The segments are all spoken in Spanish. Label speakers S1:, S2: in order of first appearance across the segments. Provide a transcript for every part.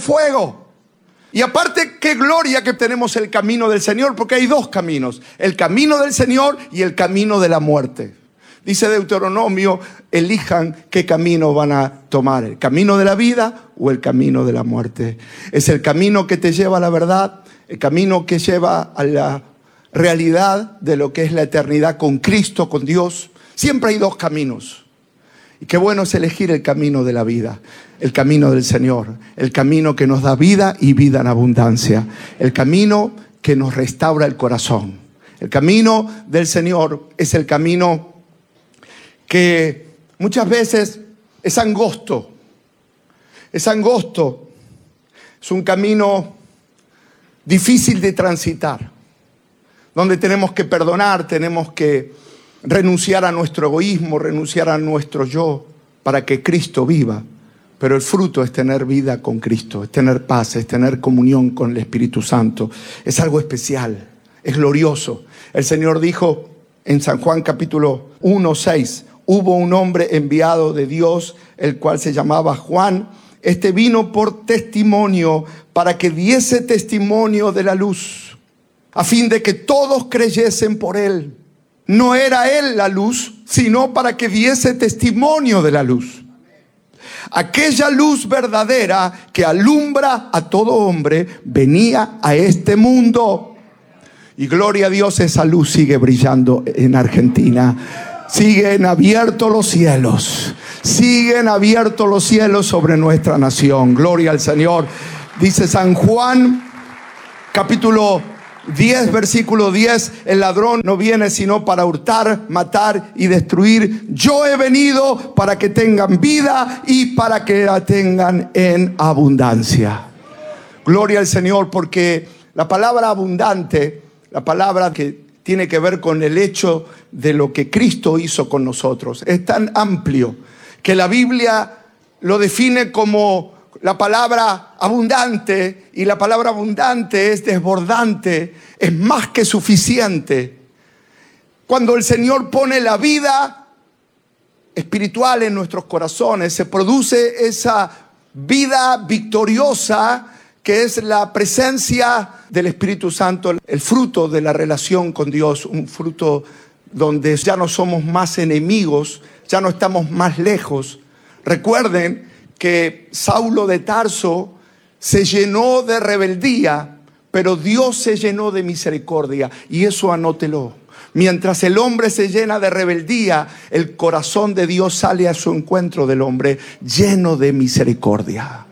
S1: fuego. Y aparte, qué gloria que tenemos el camino del Señor, porque hay dos caminos: el camino del Señor y el camino de la muerte. Dice Deuteronomio, elijan qué camino van a tomar, el camino de la vida o el camino de la muerte. Es el camino que te lleva a la verdad, el camino que lleva a la realidad de lo que es la eternidad con Cristo, con Dios. Siempre hay dos caminos. Y qué bueno es elegir el camino de la vida, el camino del Señor, el camino que nos da vida y vida en abundancia, el camino que nos restaura el corazón. El camino del Señor es el camino que muchas veces es angosto. Es angosto. Es un camino difícil de transitar, donde tenemos que perdonar, tenemos que renunciar a nuestro egoísmo, renunciar a nuestro yo, para que Cristo viva. Pero el fruto es tener vida con Cristo, es tener paz, es tener comunión con el Espíritu Santo. Es algo especial, es glorioso. El Señor dijo en San Juan capítulo 1:6, hubo un hombre enviado de Dios, el cual se llamaba Juan. Este vino por testimonio, para que diese testimonio de la luz, a fin de que todos creyesen por él. No era él la luz, sino para que diese testimonio de la luz. Aquella luz verdadera que alumbra a todo hombre venía a este mundo. Y gloria a Dios, esa luz sigue brillando en Argentina. Siguen abiertos los cielos. Siguen abiertos los cielos sobre nuestra nación. Gloria al Señor. Dice San Juan, capítulo 10, versículo 10, el ladrón no viene sino para hurtar, matar y destruir. Yo he venido para que tengan vida y para que la tengan en abundancia. Gloria al Señor, porque la palabra abundante, la palabra que tiene que ver con el hecho de lo que Cristo hizo con nosotros, es tan amplio que la Biblia lo define como la palabra abundante, y la palabra abundante es desbordante, es más que suficiente. Cuando el Señor pone la vida espiritual en nuestros corazones, se produce esa vida victoriosa que es la presencia del Espíritu Santo, el fruto de la relación con Dios, un fruto donde ya no somos más enemigos, ya no estamos más lejos. Recuerden que Saulo de Tarso se llenó de rebeldía, pero Dios se llenó de misericordia, y eso anótelo. Mientras el hombre se llena de rebeldía, el corazón de Dios sale a su encuentro del hombre lleno de misericordia.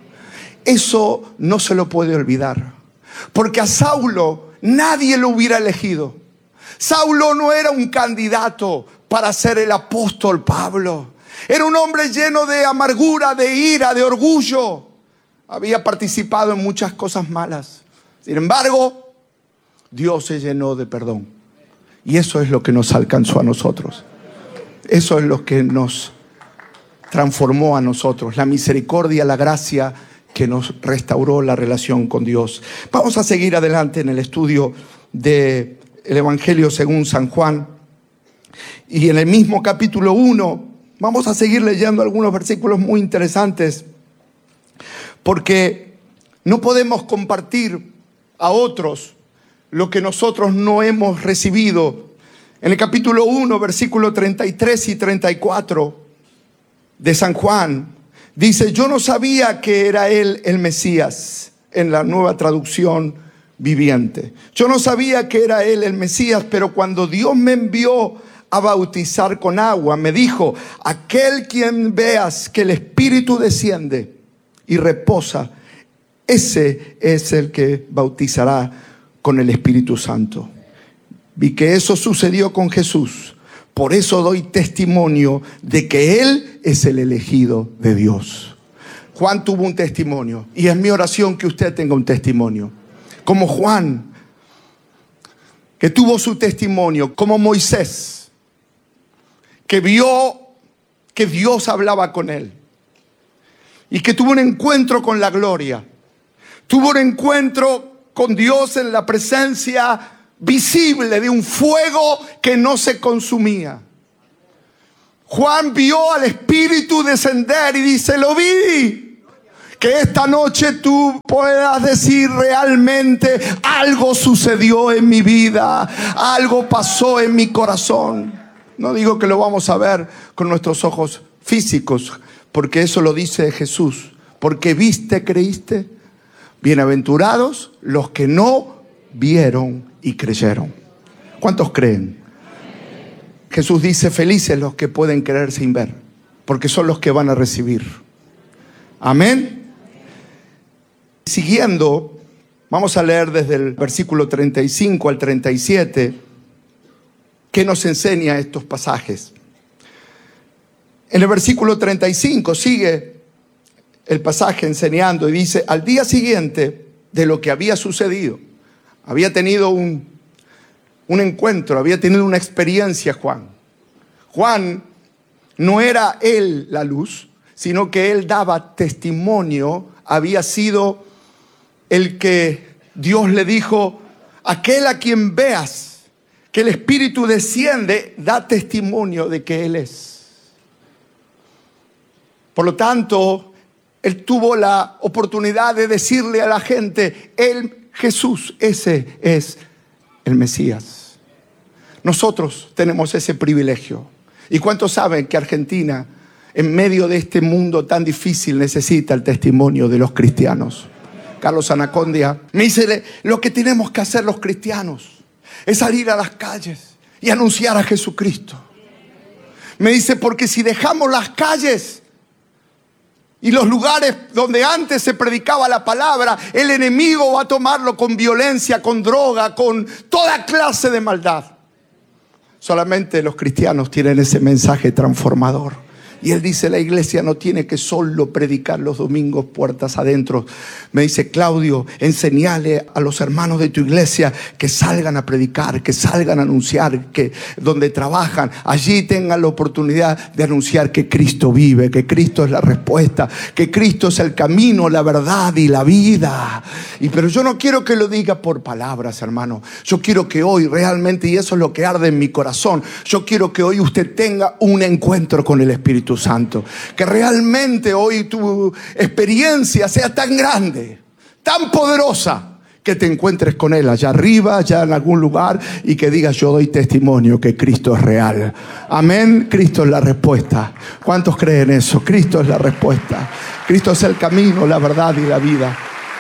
S1: Eso no se lo puede olvidar, porque a Saulo nadie lo hubiera elegido. Saulo no era un candidato para ser el apóstol Pablo. Era un hombre lleno de amargura, de ira, de orgullo. Había participado en muchas cosas malas. Sin embargo, Dios se llenó de perdón. Y eso es lo que nos alcanzó a nosotros. Eso es lo que nos transformó a nosotros. La misericordia, la gracia que nos restauró la relación con Dios. Vamos a seguir adelante en el estudio del Evangelio según San Juan. Y en el mismo capítulo 1... vamos a seguir leyendo algunos versículos muy interesantes, porque no podemos compartir a otros lo que nosotros no hemos recibido. En el capítulo 1, versículos 33 y 34 de San Juan, dice: yo no sabía que era él el Mesías, en la Nueva Traducción Viviente. Yo no sabía que era él el Mesías, pero cuando Dios me envió a bautizar con agua, me dijo: aquel quien veas que el Espíritu desciende y reposa, ese es el que bautizará con el Espíritu Santo. Vi que eso sucedió con Jesús. Por eso doy testimonio de que Él es el elegido de Dios. Juan tuvo un testimonio, y es mi oración que usted tenga un testimonio como Juan, que tuvo su testimonio, como Moisés, que vio que Dios hablaba con él y que tuvo un encuentro con la gloria. Tuvo un encuentro con Dios en la presencia visible de un fuego que no se consumía. Juan vio al Espíritu descender y dice: lo vi. Que esta noche tú puedas decir realmente algo sucedió en mi vida, algo pasó en mi corazón. No digo que lo vamos a ver con nuestros ojos físicos, porque eso lo dice Jesús. Porque viste, creíste. Bienaventurados los que no vieron y creyeron. ¿Cuántos creen? Jesús dice, felices los que pueden creer sin ver, porque son los que van a recibir. Amén. Siguiendo, vamos a leer desde el versículo 35 al 37, ¿qué nos enseña estos pasajes? En el versículo 35 sigue el pasaje enseñando y dice, al día siguiente de lo que había sucedido, había tenido un encuentro, había tenido una experiencia Juan. Juan no era él la luz, sino que él daba testimonio, había sido el que Dios le dijo, aquel a quien veas que el Espíritu desciende, da testimonio de que Él es. Por lo tanto, Él tuvo la oportunidad de decirle a la gente, Él, Jesús, ese es el Mesías. Nosotros tenemos ese privilegio. ¿Y cuántos saben que Argentina, en medio de este mundo tan difícil, necesita el testimonio de los cristianos? Carlos Anacondia me dice, lo que tenemos que hacer los cristianos es salir a las calles y anunciar a Jesucristo. Me dice, porque si dejamos las calles y los lugares donde antes se predicaba la palabra, el enemigo va a tomarlo con violencia, con droga, con toda clase de maldad. Solamente los cristianos tienen ese mensaje transformador. Y él dice, la iglesia no tiene que solo predicar los domingos puertas adentro. Me dice, Claudio, enseñale a los hermanos de tu iglesia que salgan a predicar, que salgan a anunciar, que donde trabajan, allí tengan la oportunidad de anunciar que Cristo vive, que Cristo es la respuesta, que Cristo es el camino, la verdad y la vida. Pero yo no quiero que lo diga por palabras, hermano. Yo quiero que hoy realmente, y eso es lo que arde en mi corazón, yo quiero que hoy usted tenga un encuentro con el Espíritu Santo, que realmente hoy tu experiencia sea tan grande, tan poderosa, que te encuentres con Él allá arriba, allá en algún lugar, y que digas, yo doy testimonio que Cristo es real. Amén. Cristo es la respuesta. ¿Cuántos creen eso? Cristo es la respuesta. Cristo es el camino, la verdad y la vida.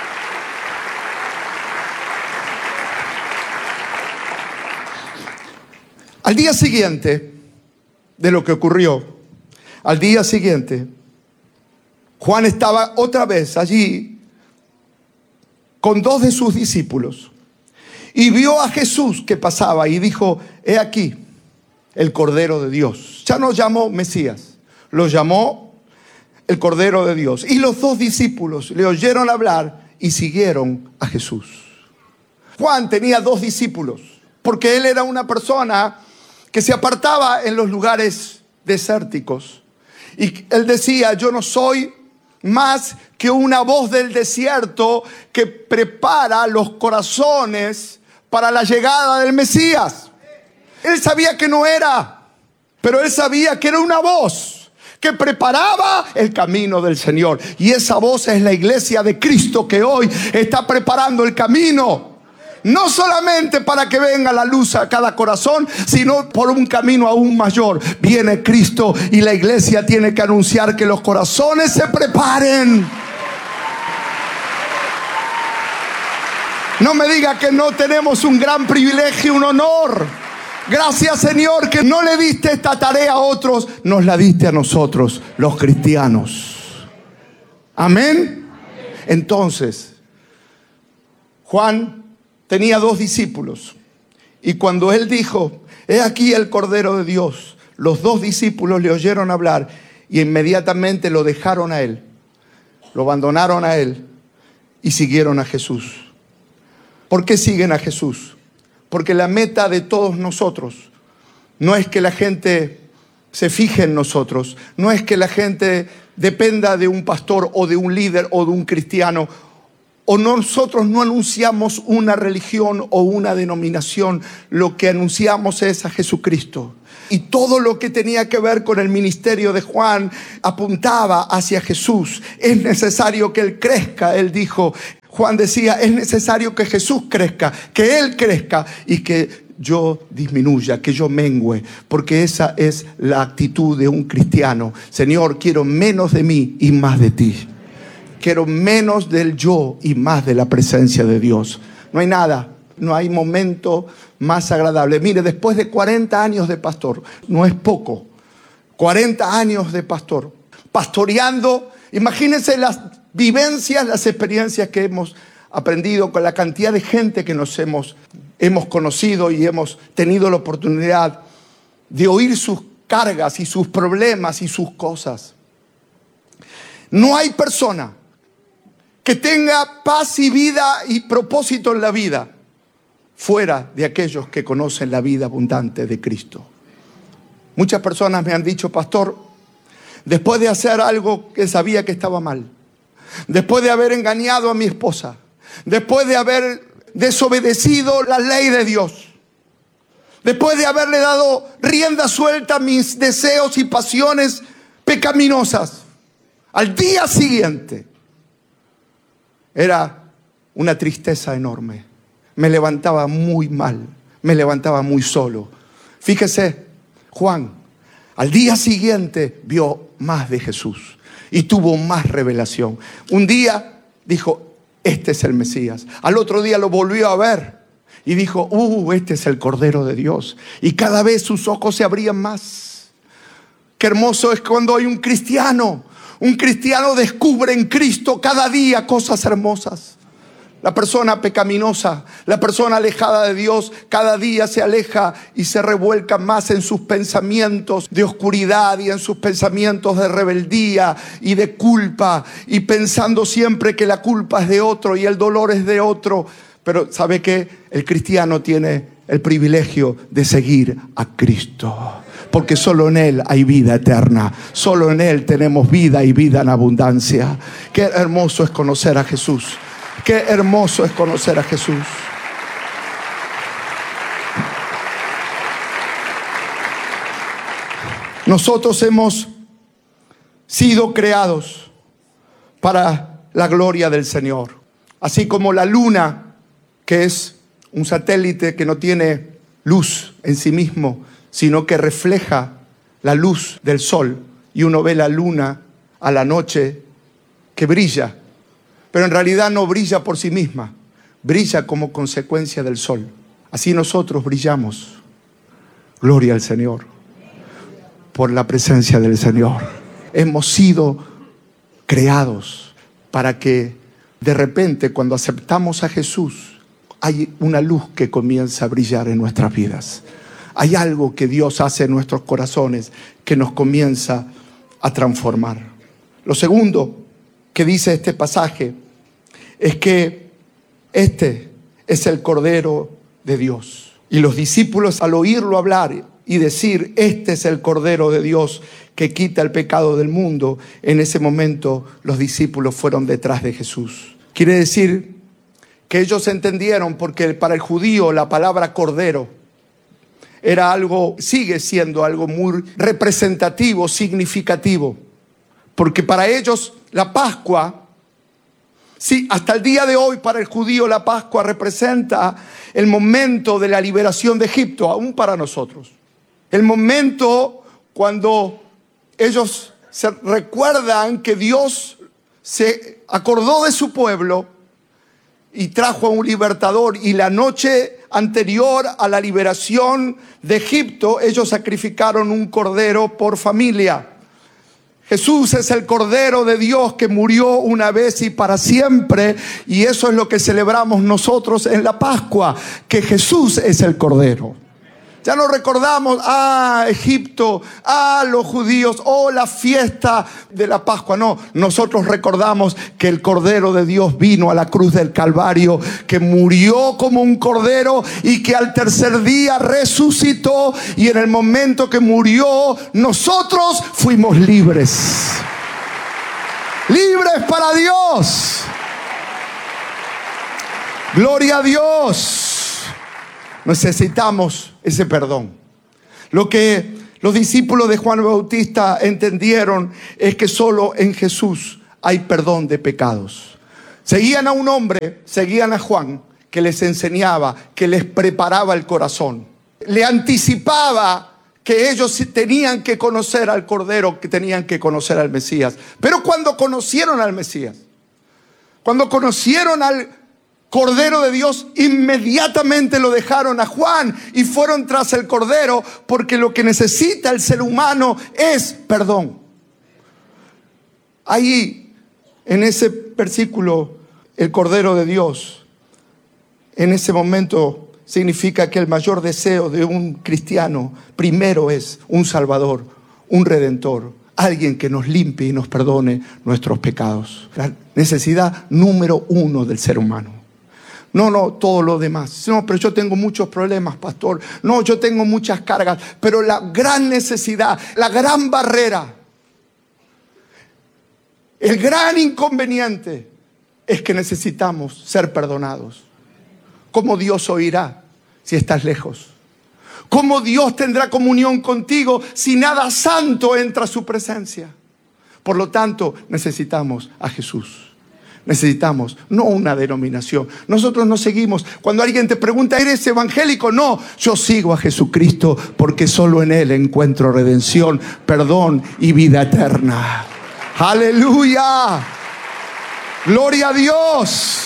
S1: Al día siguiente de lo que ocurrió, al día siguiente, Juan estaba otra vez allí con dos de sus discípulos y vio a Jesús que pasaba y dijo, he aquí el Cordero de Dios. Ya no llamó Mesías, lo llamó el Cordero de Dios. Y los dos discípulos le oyeron hablar y siguieron a Jesús. Juan tenía dos discípulos porque él era una persona que se apartaba en los lugares desérticos. Y él decía, yo no soy más que una voz del desierto que prepara los corazones para la llegada del Mesías. Él sabía que no era, pero él sabía que era una voz que preparaba el camino del Señor. Y esa voz es la iglesia de Cristo que hoy está preparando el camino. No solamente para que venga la luz a cada corazón, sino por un camino aún mayor. Viene Cristo y la iglesia tiene que anunciar que los corazones se preparen. No me diga que no tenemos un gran privilegio, un honor. Gracias, Señor, que no le diste esta tarea a otros, nos la diste a nosotros, los cristianos. Amén. Entonces, Juan tenía dos discípulos y cuando él dijo, he aquí el Cordero de Dios, los dos discípulos le oyeron hablar y inmediatamente lo dejaron a él, lo abandonaron a él y siguieron a Jesús. ¿Por qué siguen a Jesús? Porque la meta de todos nosotros no es que la gente se fije en nosotros, no es que la gente dependa de un pastor o de un líder o de un cristiano o nosotros no anunciamos una religión o una denominación. Lo que anunciamos es a Jesucristo. Y todo lo que tenía que ver con el ministerio de Juan apuntaba hacia Jesús. Es necesario que Él crezca, Él dijo. Juan decía, es necesario que Jesús crezca, que Él crezca y que yo disminuya, que yo mengüe, porque esa es la actitud de un cristiano. Señor, quiero menos de mí y más de ti. Quiero menos del yo y más de la presencia de Dios. No hay nada, no hay momento más agradable. Mire, después de 40 años de pastor, no es poco, 40 años de pastor, pastoreando, imagínense las vivencias, las experiencias que hemos aprendido con la cantidad de gente que nos hemos conocido y hemos tenido la oportunidad de oír sus cargas y sus problemas y sus cosas. No hay persona que tenga paz y vida y propósito en la vida fuera de aquellos que conocen la vida abundante de Cristo. Muchas personas me han dicho, pastor, después de hacer algo que sabía que estaba mal, después de haber engañado a mi esposa, después de haber desobedecido la ley de Dios, después de haberle dado rienda suelta a mis deseos y pasiones pecaminosas, al día siguiente era una tristeza enorme. Me levantaba muy mal, me levantaba muy solo. Fíjese, Juan, al día siguiente vio más de Jesús y tuvo más revelación. Un día dijo, este es el Mesías. Al otro día lo volvió a ver y dijo, este es el Cordero de Dios. Y cada vez sus ojos se abrían más. Qué hermoso es cuando hay un cristiano descubre en Cristo cada día cosas hermosas. La persona pecaminosa, la persona alejada de Dios, cada día se aleja y se revuelca más en sus pensamientos de oscuridad y en sus pensamientos de rebeldía y de culpa, y pensando siempre que la culpa es de otro y el dolor es de otro. Pero ¿sabe qué? El cristiano tiene el privilegio de seguir a Cristo, porque solo en Él hay vida eterna. Solo en Él tenemos vida y vida en abundancia. Qué hermoso es conocer a Jesús. Qué hermoso es conocer a Jesús. Nosotros hemos sido creados para la gloria del Señor. Así como la luna, que es un satélite que no tiene luz en sí mismo, sino que refleja la luz del sol, y uno ve la luna a la noche que brilla, pero en realidad no brilla por sí misma, brilla como consecuencia del sol. Así nosotros brillamos. Gloria al Señor, por la presencia del Señor. Hemos sido creados para que de repente, cuando aceptamos a Jesús, hay una luz que comienza a brillar en nuestras vidas. Hay algo que Dios hace en nuestros corazones que nos comienza a transformar. Lo segundo que dice este pasaje es que este es el Cordero de Dios. Y los discípulos, al oírlo hablar y decir, este es el Cordero de Dios que quita el pecado del mundo, en ese momento los discípulos fueron detrás de Jesús. Quiere decir que ellos entendieron, porque para el judío la palabra cordero era algo, sigue siendo algo muy representativo, significativo. Porque para ellos la Pascua, sí, hasta el día de hoy para el judío la Pascua representa el momento de la liberación de Egipto, aún para nosotros. El momento cuando ellos se recuerdan que Dios se acordó de su pueblo y trajo a un libertador, y la noche anterior a la liberación de Egipto ellos sacrificaron un cordero por familia. Jesús es el Cordero de Dios que murió una vez y para siempre, y eso es lo que celebramos nosotros en la Pascua, que Jesús es el Cordero. Ya no recordamos, Egipto, los judíos, la fiesta de la Pascua. No, nosotros recordamos que el Cordero de Dios vino a la cruz del Calvario, que murió como un cordero y que al tercer día resucitó, y en el momento que murió, nosotros fuimos libres. Libres para Dios. Gloria a Dios. Necesitamos ese perdón. Lo que los discípulos de Juan Bautista entendieron es que solo en Jesús hay perdón de pecados. Seguían a un hombre, seguían a Juan, que les enseñaba, que les preparaba el corazón. Le anticipaba que ellos tenían que conocer al Cordero, que tenían que conocer al Mesías. Pero cuando conocieron al Mesías, cuando conocieron al Cordero de Dios, inmediatamente lo dejaron a Juan y fueron tras el Cordero, porque lo que necesita el ser humano es perdón. Ahí, en ese versículo, el Cordero de Dios, en ese momento significa que el mayor deseo de un cristiano primero es un Salvador, un Redentor, alguien que nos limpie y nos perdone nuestros pecados. La necesidad número uno del ser humano. No todo lo demás. No, pero yo tengo muchos problemas, pastor. No, yo tengo muchas cargas. Pero la gran necesidad, la gran barrera, el gran inconveniente es que necesitamos ser perdonados. ¿Cómo Dios oirá si estás lejos? ¿Cómo Dios tendrá comunión contigo si nada santo entra a su presencia? Por lo tanto, necesitamos a Jesús. Necesitamos, no una denominación. Nosotros no seguimos. Cuando alguien te pregunta, ¿eres evangélico? No, yo sigo a Jesucristo porque solo en Él encuentro redención, perdón y vida eterna. ¡Aleluya! ¡Gloria a Dios!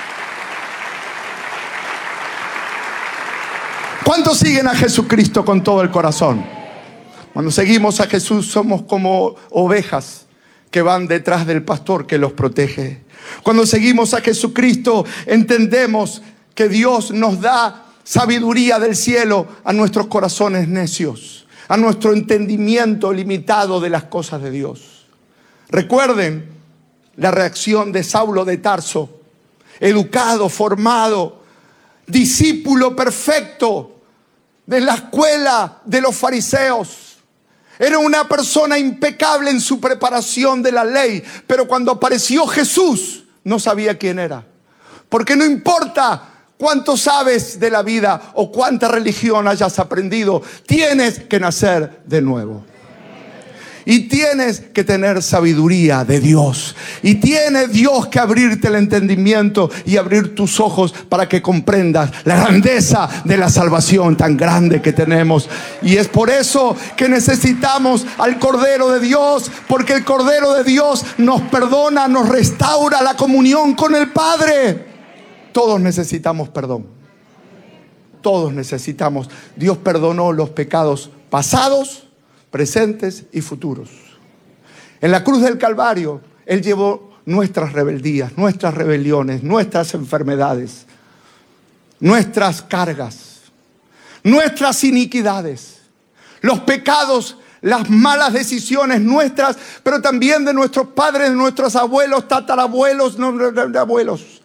S1: ¿Cuántos siguen a Jesucristo con todo el corazón? Cuando seguimos a Jesús somos como ovejas que van detrás del pastor que los protege. Cuando seguimos a Jesucristo entendemos que Dios nos da sabiduría del cielo a nuestros corazones necios, a nuestro entendimiento limitado de las cosas de Dios. Recuerden la reacción de Saulo de Tarso, educado, formado, discípulo perfecto de la escuela de los fariseos. Era una persona impecable en su preparación de la ley, pero cuando apareció Jesús no sabía quién era. Porque no importa cuánto sabes de la vida o cuánta religión hayas aprendido, tienes que nacer de nuevo. Y tienes que tener sabiduría de Dios. Y tiene Dios que abrirte el entendimiento y abrir tus ojos para que comprendas la grandeza de la salvación tan grande que tenemos. Y es por eso que necesitamos al Cordero de Dios, porque el Cordero de Dios nos perdona, nos restaura la comunión con el Padre. Todos necesitamos perdón. Todos necesitamos. Dios perdonó los pecados pasados, presentes y futuros. En la cruz del Calvario, Él llevó nuestras rebeldías, nuestras rebeliones, nuestras enfermedades, nuestras cargas, nuestras iniquidades, los pecados, las malas decisiones nuestras, pero también de nuestros padres, de nuestros abuelos, tatarabuelos, abuelos.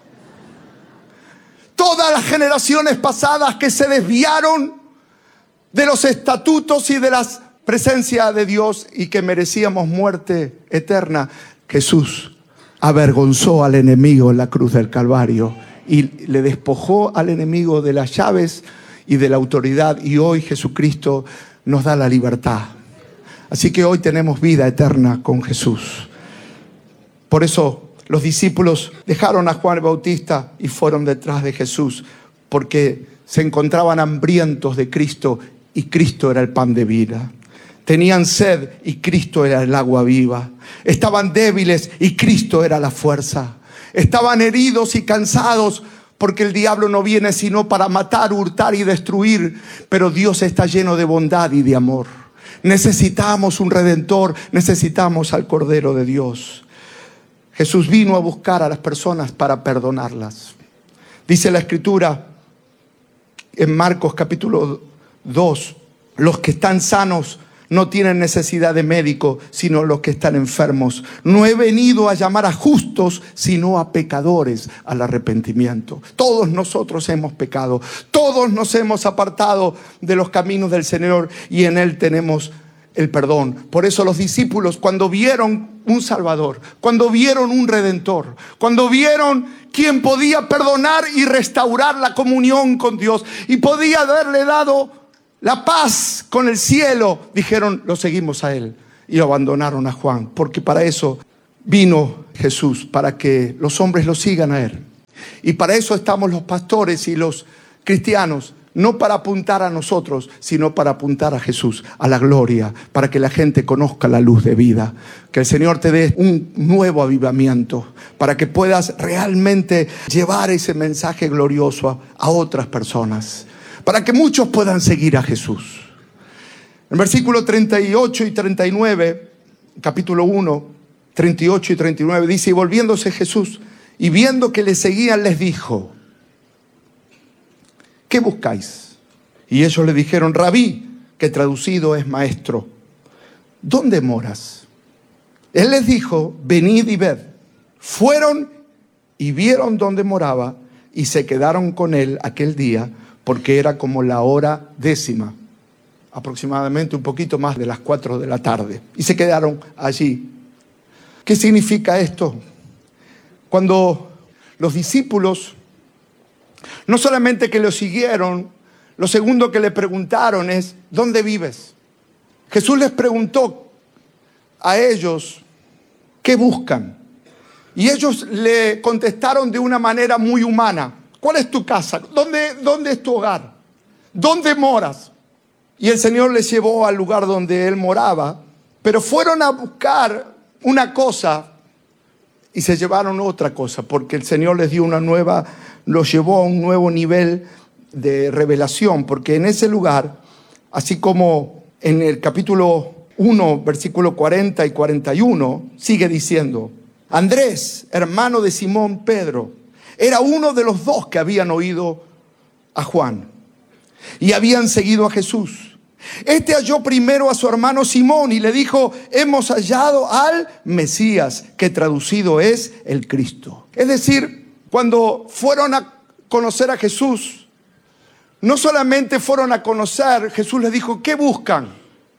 S1: Todas las generaciones pasadas que se desviaron de los estatutos y de las presencia de Dios y que merecíamos muerte eterna, Jesús avergonzó al enemigo en la cruz del Calvario y le despojó al enemigo de las llaves y de la autoridad, y hoy Jesucristo nos da la libertad. Así que hoy tenemos vida eterna con Jesús. Por eso los discípulos dejaron a Juan Bautista y fueron detrás de Jesús, porque se encontraban hambrientos de Cristo y Cristo era el pan de vida. Tenían sed y Cristo era el agua viva. Estaban débiles y Cristo era la fuerza. Estaban heridos y cansados porque el diablo no viene sino para matar, hurtar y destruir. Pero Dios está lleno de bondad y de amor. Necesitamos un Redentor, necesitamos al Cordero de Dios. Jesús vino a buscar a las personas para perdonarlas. Dice la Escritura en Marcos capítulo 2, los que están sanos no tienen necesidad de médico, sino los que están enfermos. No he venido a llamar a justos, sino a pecadores al arrepentimiento. Todos nosotros hemos pecado. Todos nos hemos apartado de los caminos del Señor y en Él tenemos el perdón. Por eso los discípulos, cuando vieron un Salvador, cuando vieron un Redentor, cuando vieron quien podía perdonar y restaurar la comunión con Dios y podía haberle dado la paz con el cielo, dijeron, lo seguimos a Él, y abandonaron a Juan, porque para eso vino Jesús, para que los hombres lo sigan a Él. Y para eso estamos los pastores y los cristianos, no para apuntar a nosotros, sino para apuntar a Jesús, a la gloria, para que la gente conozca la luz de vida. Que el Señor te dé un nuevo avivamiento, para que puedas realmente llevar ese mensaje glorioso a otras personas, para que muchos puedan seguir a Jesús. En versículos 38 y 39, capítulo 1, 38 y 39, dice: y volviéndose Jesús y viendo que le seguían, les dijo: ¿qué buscáis? Y ellos le dijeron: Rabí, que traducido es maestro, ¿dónde moras? Él les dijo: venid y ved. Fueron y vieron dónde moraba y se quedaron con él aquel día, porque era como la hora 10:00, aproximadamente un poquito más de las 4 de la tarde. Y se quedaron allí. ¿Qué significa esto? Cuando los discípulos, no solamente que lo siguieron, lo segundo que le preguntaron es: ¿dónde vives? Jesús les preguntó a ellos: ¿qué buscan? Y ellos le contestaron de una manera muy humana: ¿cuál es tu casa? ¿Dónde es tu hogar? ¿Dónde moras? Y el Señor les llevó al lugar donde Él moraba, pero fueron a buscar una cosa y se llevaron otra cosa, porque el Señor les dio los llevó a un nuevo nivel de revelación, porque en ese lugar, así como en el capítulo 1, versículo 40 y 41, sigue diciendo: Andrés, hermano de Simón Pedro, era uno de los 2 que habían oído a Juan y habían seguido a Jesús. Este halló primero a su hermano Simón y le dijo: hemos hallado al Mesías, que traducido es el Cristo. Es decir, cuando fueron a conocer a Jesús, no solamente fueron a conocer, Jesús les dijo: ¿qué buscan?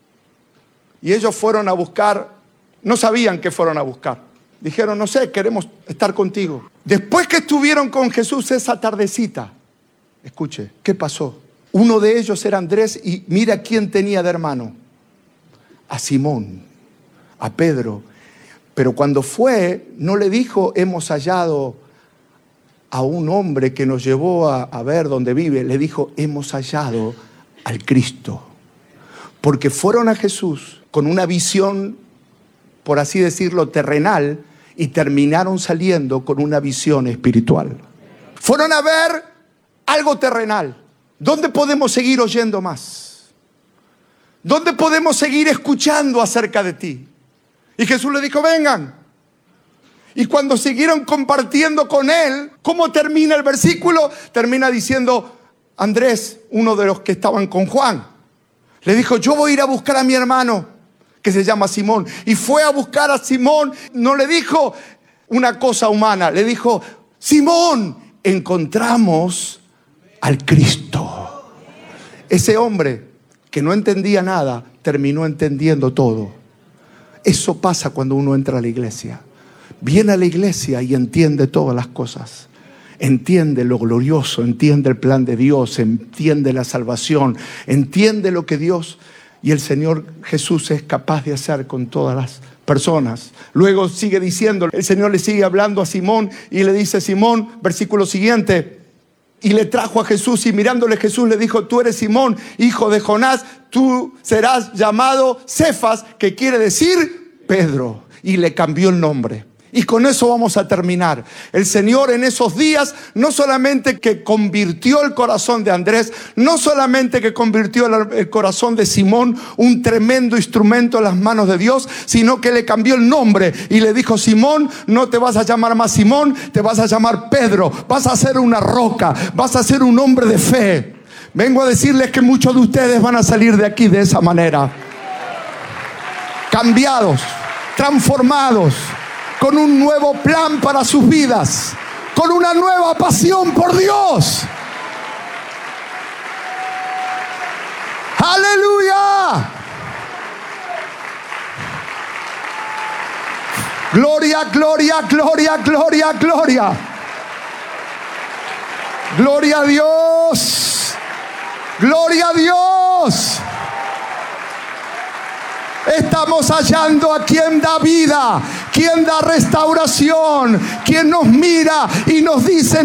S1: Y ellos fueron a buscar, no sabían qué fueron a buscar. Dijeron: no sé, queremos estar contigo. Después que estuvieron con Jesús esa tardecita, escuche, ¿qué pasó? Uno de ellos era Andrés, y mira quién tenía de hermano: a Simón, a Pedro. Pero cuando fue, no le dijo: hemos hallado a un hombre que nos llevó a ver dónde vive. Le dijo: hemos hallado al Cristo. Porque fueron a Jesús con una visión, por así decirlo, terrenal, y terminaron saliendo con una visión espiritual. Fueron a ver algo terrenal. ¿Dónde podemos seguir oyendo más? ¿Dónde podemos seguir escuchando acerca de ti? Y Jesús le dijo: vengan. Y cuando siguieron compartiendo con él, ¿cómo termina el versículo? Termina diciendo: Andrés, uno de los que estaban con Juan, le dijo: yo voy a ir a buscar a mi hermano, que se llama Simón. Y fue a buscar a Simón. No le dijo una cosa humana, le dijo: Simón, encontramos al Cristo. Ese hombre que no entendía nada, terminó entendiendo todo. Eso pasa cuando uno entra a la iglesia. Viene a la iglesia y entiende todas las cosas. Entiende lo glorioso, entiende el plan de Dios, entiende la salvación, entiende lo que Dios y el Señor Jesús es capaz de hacer con todas las personas. Luego sigue diciendo, el Señor le sigue hablando a Simón y le dice: Simón, versículo siguiente, y le trajo a Jesús, y mirándole Jesús le dijo: tú eres Simón, hijo de Jonás, tú serás llamado Cefas, que quiere decir Pedro. Y le cambió el nombre. Y con eso vamos a terminar. El Señor en esos días no solamente que convirtió el corazón de Andrés, no solamente que convirtió el corazón de Simón, un tremendo instrumento en las manos de Dios, sino que le cambió el nombre y le dijo: Simón, no te vas a llamar más Simón, te vas a llamar Pedro. Vas a ser una roca, vas a ser un hombre de fe. Vengo a decirles que muchos de ustedes van a salir de aquí de esa manera, cambiados, transformados, con un nuevo plan para sus vidas, con una nueva pasión por Dios. ¡Aleluya! Gloria, gloria, gloria, gloria, gloria. Gloria a Dios. Gloria a Dios. Estamos hallando a quien da vida, quien da restauración, quien nos mira y nos dice: